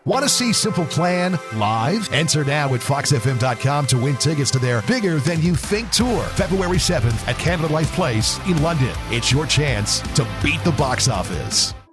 Want to see Simple Plan live? Enter now at foxfm.com to win tickets to their Bigger Than You Think tour, February 7th at Canada Life Place in London. It's your chance to beat the box office.